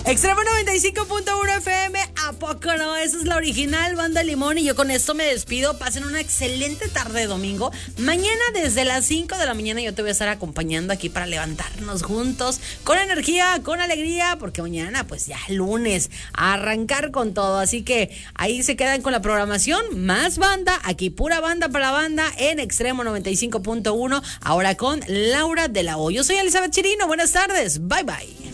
Extremo 95.1 FM, ¿a poco no? Esa es la original Banda Limón y yo con esto me despido. Pasen una excelente tarde de domingo. Mañana desde las 5 de la mañana yo te voy a estar acompañando aquí para levantarnos juntos con energía, con alegría, porque mañana pues ya lunes, a arrancar con todo. Así que ahí se quedan con la programación, más banda, aquí pura banda para la banda en Extremo 95.1, ahora con Laura de la O. Yo soy Elizabeth Chirino, buenas tardes, bye bye.